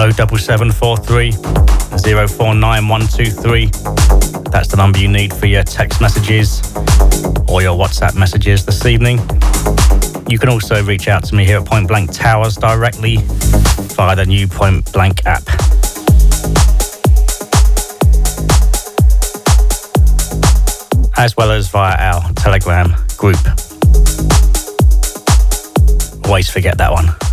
07743 049123. That's the number you need for your text messages or your WhatsApp messages this evening. You can also reach out to me here at Point Blank Towers directly via the new Point Blank app. As well as via our Telegram group. Always forget that one.